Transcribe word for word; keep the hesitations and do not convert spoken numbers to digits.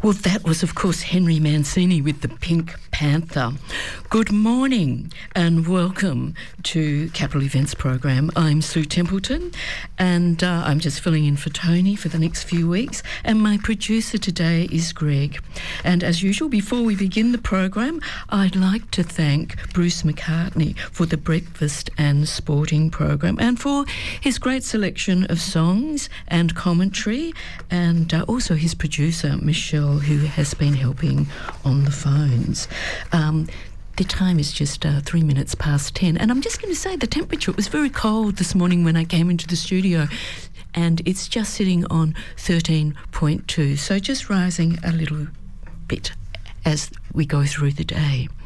Well, that was, of course, Henry Mancini with the Pink Panther. Good morning and welcome to Capital Events Program. I'm Sue Templeton and uh, I'm just filling in for Tony for the next few weeks, and my producer today is Greg. And as usual, before we begin the program, I'd like to thank Bruce McCartney for the Breakfast and Sporting program and for his great selection of songs and commentary, and uh, also his producer, Michelle, who has been helping on the phones. Um, the time is just uh, three minutes past ten, and I'm just going to say the temperature, it was very cold this morning when I came into the studio, and it's just sitting on thirteen point two, so just rising a little bit as we go through the day.